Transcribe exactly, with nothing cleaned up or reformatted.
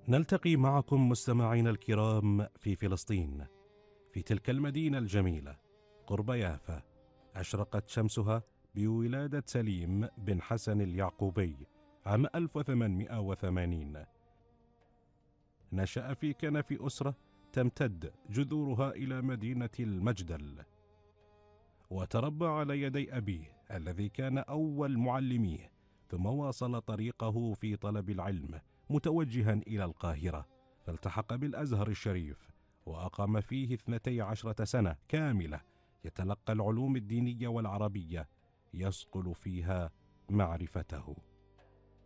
نلتقي معكم مستمعينا الكرام في فلسطين، في تلك المدينة الجميلة قرب يافا، أشرقت شمسها بولادة سليم بن حسن اليعقوبي عام ألف وثمانمائة وثمانين. نشأ في كنف أسرة تمتد جذورها إلى مدينة المجدل، وتربى على يدي أبيه الذي كان أول معلميه، ثم واصل طريقه في طلب العلم متوجها إلى القاهرة، فالتحق بالأزهر الشريف وأقام فيه اثنتي عشرة سنة كاملة يتلقى العلوم الدينية والعربية، يصقل فيها معرفته.